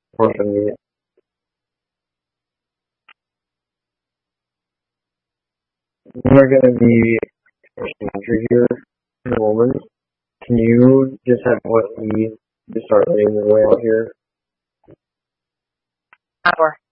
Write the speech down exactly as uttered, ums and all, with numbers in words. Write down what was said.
four seventy-eight. We are going to be entry here in a moment. Can you just have what we just start laying the way out here? Hour.